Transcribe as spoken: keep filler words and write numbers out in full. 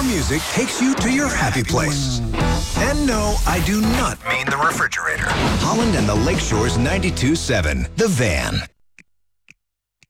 music takes you to your happy place. And no, I do not mean the refrigerator. Holland and the Lakeshore's ninety-two point seven, The Van.